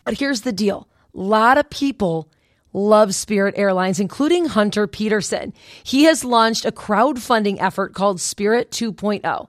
But here's the deal. A lot of people love Spirit Airlines, including Hunter Peterson. He has launched a crowdfunding effort called Spirit 2.0.